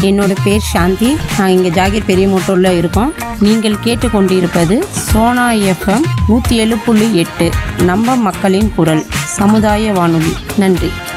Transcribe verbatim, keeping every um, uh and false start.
என்னோட பேர் சாந்தி. நான் இங்கே ஜாகிர் பெரிய மோட்டூரில் இருக்கோம். நீங்கள் கேட்டுக்கொண்டிருப்பது சோனா எஃப்எம் நூற்றி ஏழு புள்ளி எட்டு, நம்ம மக்களின் குரல், சமுதாய வானொலி. நன்றி.